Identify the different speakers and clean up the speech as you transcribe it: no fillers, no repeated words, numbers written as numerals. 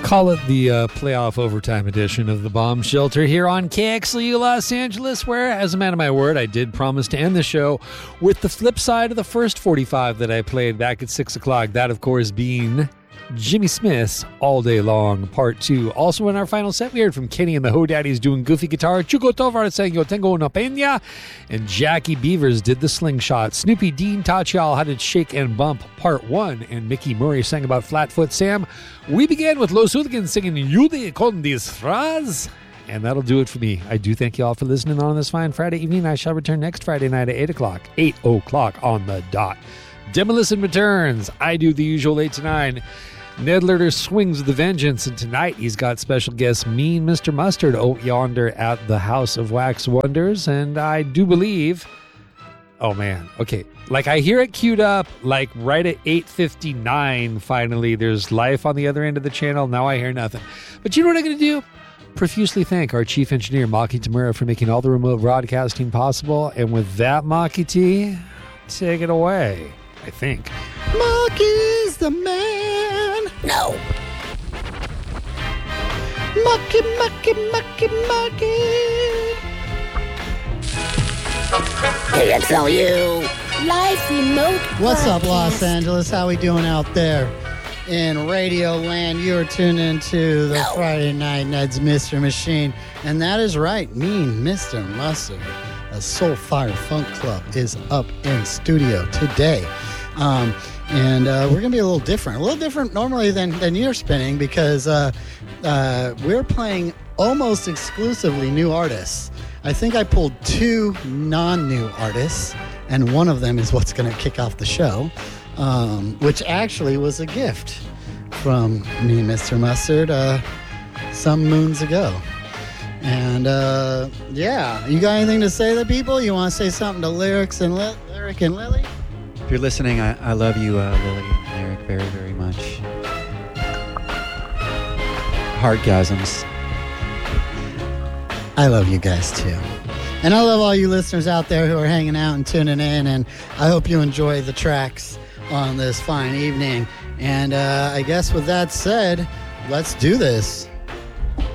Speaker 1: Call it the playoff overtime edition of the Bomb Shelter here on KXLU Los Angeles, where, as a man of my word, I did promise to end the show with the flip side of the first 45 that I played back at 6 o'clock. That, of course, being Jimmy Smith's All Day Long, Part 2. Also in our final set, we heard from Kenny and the Ho Daddies doing goofy guitar, Chuco Tovar saying Yo Tengo Una Peña, and Jackie Beavers did the slingshot. Snoopy Dean Tachial had it Shake and Bump, Part 1, and Mickey Murray sang about Flatfoot Sam. We began with Los Hooligans singing Yude con disfraz. And that'll do it for me. I do thank you all for listening on this fine Friday evening. I shall return next Friday night at 8 o'clock. 8 o'clock on the dot. Demolition returns. I do the usual 8 to 9. Ned Lerter swings with the vengeance, and tonight he's got special guest Mean Mr. Mustard out yonder at the House of Wax Wonders, and I do believe... Oh, man. Okay. Like, I hear it queued up, like, right at 8:59, finally. There's life on the other end of the channel. Now I hear nothing. But you know what I'm going to do? Profusely thank our chief engineer, Maki Tamura, for making all the remote broadcasting possible. And with that, Maki T, take it away, I think.
Speaker 2: Maki's the man. No. Maki. KXLU Live Remote. What's up, Los Angeles? How we doing out there in Radio Land? You're tuned into the Friday Night Ned's Mr. Machine. And that is right. Mean Mr. Mustard, a Soulfire Funk Club, is up in studio today. And we're going to be a little different normally than you're spinning, because we're playing almost exclusively new artists. I think I pulled 2 non-new artists, and one of them is what's going to kick off the show, which actually was a gift from me, Mr. Mustard, some moons ago. And yeah, you got anything to say to people? You want to say something to Lyric and Lily?
Speaker 3: If you're listening, I love you, Lily and Eric, very, very much. Heartgasms.
Speaker 2: I love you guys, too. And I love all you listeners out there who are hanging out and tuning in, and I hope you enjoy the tracks on this fine evening. And I guess with that said, let's do this.